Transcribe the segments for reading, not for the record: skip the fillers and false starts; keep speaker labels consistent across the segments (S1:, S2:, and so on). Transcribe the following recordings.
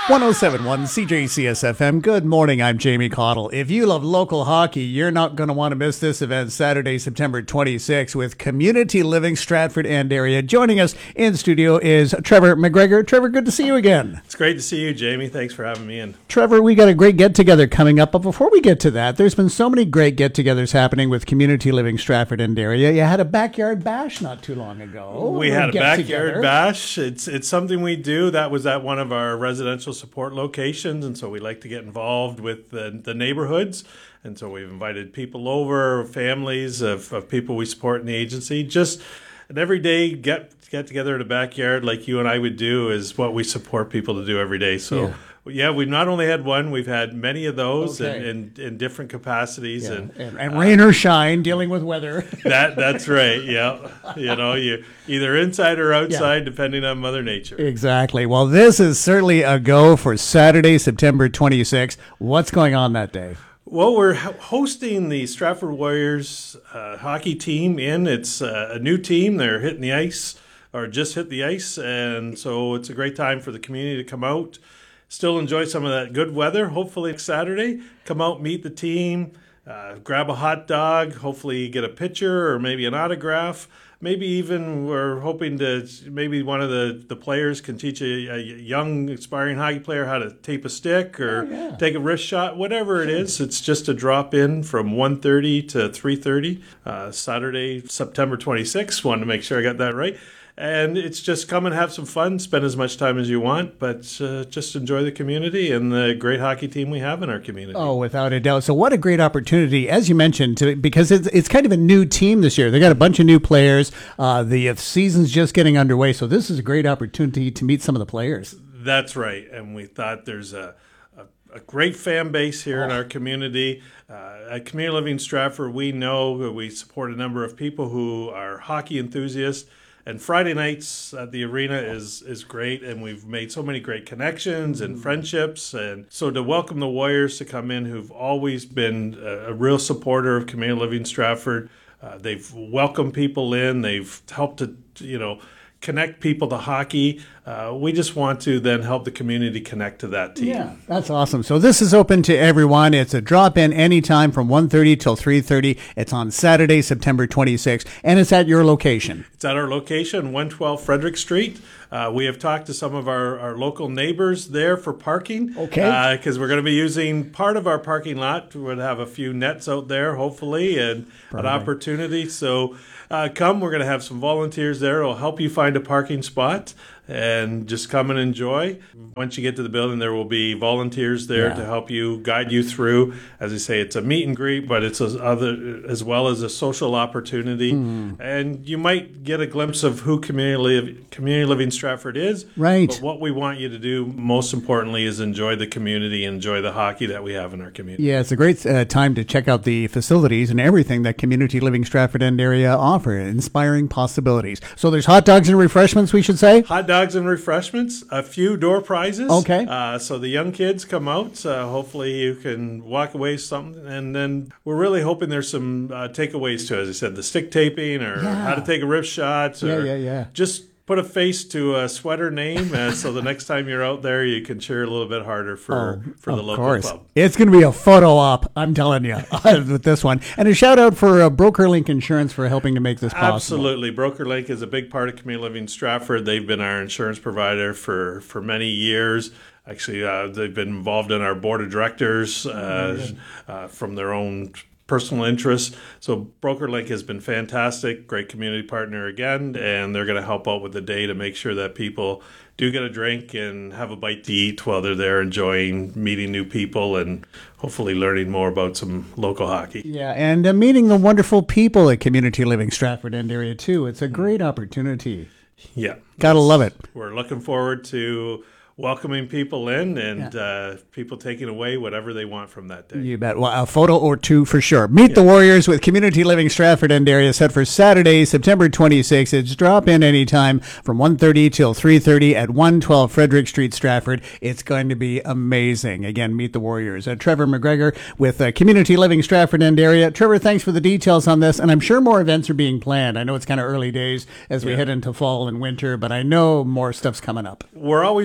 S1: 1071 CJCS FM. Good morning, I'm Jamie Cottle. If you love local hockey, you're not going to want to miss this event Saturday, September 26th with Community Living Stratford and Area. Joining us in studio is Trevor McGregor. Trevor, good to see you again.
S2: It's great to see you, Jamie. Thanks for having me in.
S1: Trevor, we got a great get-together coming up, but before we get to that, there's been so many great get-togethers happening with Community Living Stratford and Area. You had a backyard bash not too long ago.
S2: We had a backyard bash. It's something we do. That was at one of our residential support locations, and so we like to get involved with the neighborhoods. And so we've invited people over, families of people we support in the agency. Just an everyday get together in the backyard like you and I would do is what we support people to do every day. So yeah, we've not only had one, we've had many of those in different capacities.
S1: Yeah. And rain or shine, dealing with weather.
S2: That's right, yeah. You know, you either inside or outside, depending on Mother Nature.
S1: Exactly. Well, this is certainly a go for Saturday, September 26th. What's going on that day?
S2: Well, we're hosting the Stratford Warriors hockey team in. It's a new team. They're hitting the ice, or just hit the ice, and so it's a great time for the community to come out, still enjoy some of that good weather. Hopefully Saturday, come out, meet the team, grab a hot dog, hopefully get a picture or maybe an autograph. Maybe even we're hoping to, maybe one of the players can teach a young aspiring hockey player how to tape a stick or take a wrist shot, whatever it is. It's just a drop in from 1:30 to 3:30, Saturday, September 26th. Wanted to make sure I got that right. And it's just come and have some fun, spend as much time as you want, but just enjoy the community and the great hockey team we have in our community.
S1: Oh, without a doubt. So what a great opportunity, as you mentioned, because it's kind of a new team this year. They got a bunch of new players. The season's just getting underway, so this is a great opportunity to meet some of the players.
S2: That's right, and we thought there's a great fan base here in our community. At Community Living Stratford, we know we support a number of people who are hockey enthusiasts. And Friday nights at the arena is great, and we've made so many great connections and friendships. And so to welcome the Warriors to come in, who've always been a real supporter of Community Living Stratford, they've welcomed people in. They've helped to, connect people to hockey. We just want to then help the community connect to that team.
S1: Yeah, that's awesome. So this is open to everyone. It's a drop-in anytime from 1:30 till 3:30. It's on Saturday, September 26th, and it's at your location.
S2: It's at our location, 112 Frederick Street. We have talked to some of our local neighbors there for parking.
S1: Okay.
S2: Because we're going to be using part of our parking lot. We'll have a few nets out there, hopefully, and an opportunity. So come, we're going to have some volunteers there. It'll help you find a parking spot. And just come and enjoy. Once you get to the building, there will be volunteers there to help you, guide you through. As I say, it's a meet and greet, but it's as well as a social opportunity. And you might get a glimpse of who Community Living Stratford is.
S1: Right.
S2: But what we want you to do, most importantly, is enjoy the community, enjoy the hockey that we have in our community.
S1: Yeah, it's a great time to check out the facilities and everything that Community Living Stratford and Area offer. Inspiring possibilities. So there's hot dogs and refreshments, we should say?
S2: Hot dogs and refreshments, a few door prizes.
S1: Okay.
S2: So the young kids come out. Hopefully you can walk away with something. And then we're really hoping there's some takeaways to, as I said, the stick taping or how to take a wrist shot. Or just put a face to a sweater name so the next time you're out there, you can cheer a little bit harder for the local club.
S1: It's going to be a photo op, I'm telling you, with this one. And a shout out for BrokerLink Insurance for helping to make this possible.
S2: Absolutely. BrokerLink is a big part of Community Living Stratford. They've been our insurance provider for many years. Actually, they've been involved in our board of directors from their own personal interests. So BrokerLink has been fantastic, great community partner again, and they're going to help out with the day to make sure that people do get a drink and have a bite to eat while they're there enjoying meeting new people and hopefully learning more about some local hockey.
S1: Yeah, and meeting the wonderful people at Community Living Stratford and Area too. It's a great opportunity.
S2: Yeah.
S1: Gotta love it.
S2: We're looking forward to welcoming people in and people taking away whatever they want from that day.
S1: You bet. Well, a photo or two for sure. Meet the Warriors with Community Living Stratford and Area set for Saturday, September 26th. It's drop in anytime from 1:30 till 3:30 at 112 Frederick Street, Stratford. It's going to be amazing. Again, meet the Warriors. Trevor McGregor with Community Living Stratford and Area. Trevor, thanks for the details on this. And I'm sure more events are being planned. I know it's kind of early days as we head into fall and winter, but I know more stuff's coming up.
S2: We're always trying to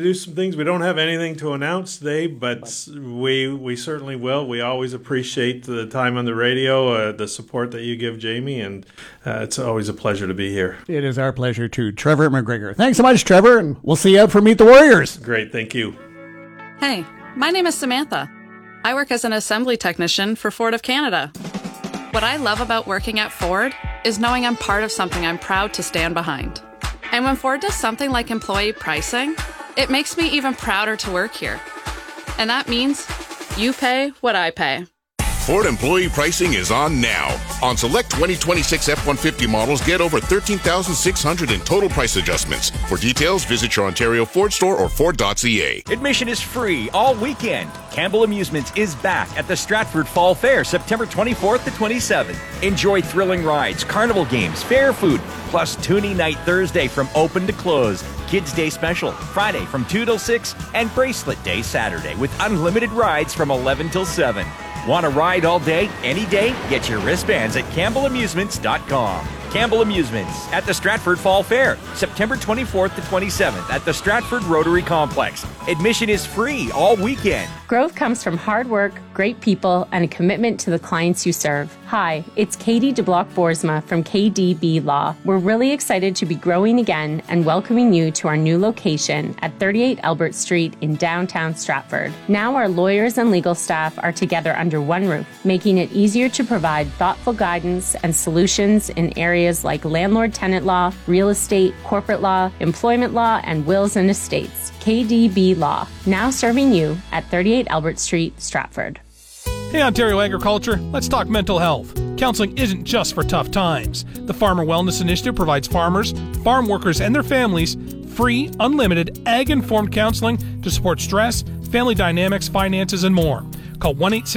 S2: do some things. We don't have anything to announce today, but we certainly will. We always appreciate the time on the radio, the support that you give, Jamie, and it's always a pleasure to be here.
S1: It is our pleasure too. Trevor McGregor. Thanks so much, Trevor, and we'll see you out for Meet the Warriors.
S2: Great, thank you.
S3: Hey, my name is Samantha. I work as an assembly technician for Ford of Canada. What I love about working at Ford is knowing I'm part of something I'm proud to stand behind. And when Ford does something like employee pricing, it makes me even prouder to work here. And that means you pay what I pay.
S4: Ford employee pricing is on now. On select 2026 F-150 models, get over $13,600 in total price adjustments. For details, visit your Ontario Ford store or Ford.ca.
S5: Admission is free all weekend. Campbell Amusements is back at the Stratford Fall Fair, September 24th to 27th. Enjoy thrilling rides, carnival games, fair food, plus Toonie Night Thursday from open to close. Kids Day Special, Friday from 2 till 6, and Bracelet Day Saturday with unlimited rides from 11 till 7. Want to ride all day, any day? Get your wristbands at CampbellAmusements.com. Campbell Amusements at the Stratford Fall Fair, September 24th to 27th at the Stratford Rotary Complex. Admission is free all weekend.
S6: Growth comes from hard work, great people, and a commitment to the clients you serve. Hi, it's Katie DeBlock-Boersma from KDB Law. We're really excited to be growing again and welcoming you to our new location at 38 Albert Street in downtown Stratford. Now our lawyers and legal staff are together under one roof, making it easier to provide thoughtful guidance and solutions in areas like landlord-tenant law, real estate, corporate law, employment law, and wills and estates. KDB Law, now serving you at 38 Albert Street, Stratford.
S7: Hey Ontario Agriculture, let's talk mental health. Counseling isn't just for tough times. The Farmer Wellness Initiative provides farmers, farm workers, and their families free, unlimited, ag-informed counseling to support stress, family dynamics, finances, and more. Call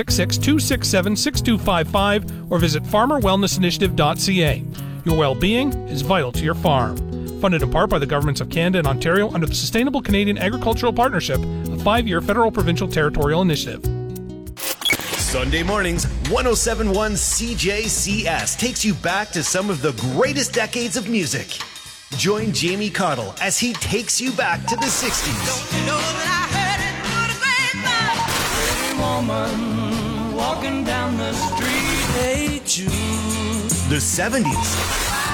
S7: 1-866-267-6255 or visit farmerwellnessinitiative.ca. Your well-being is vital to your farm. Funded in part by the governments of Canada and Ontario under the Sustainable Canadian Agricultural Partnership, a 5-year federal provincial territorial initiative.
S8: Sunday mornings, 107.1 CJCS takes you back to some of the greatest decades of music. Join Jamie Cottle as he takes you back to the 60s. Don't you know that I heard it through the grapevine? Every woman walking down the street, hey Jude. The 70s.